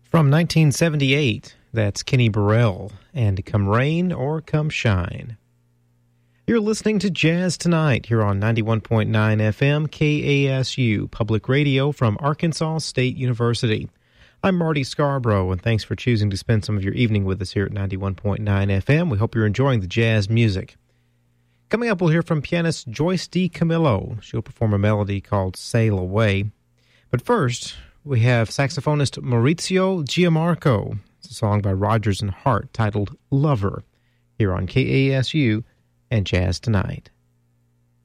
From 1978, that's Kenny Burrell and Come Rain or Come Shine. You're listening to Jazz Tonight here on 91.9 FM KASU, public radio from Arkansas State University. I'm Marty Scarborough, and thanks for choosing to spend some of your evening with us here at 91.9 FM. We hope you're enjoying the jazz music. Coming up, we'll hear from pianist Joyce DiCamillo. She'll perform a melody called Sail Away. But first, we have saxophonist Maurizio Giammarco. It's a song by Rodgers and Hart titled Lover, here on KASU and Jazz Tonight.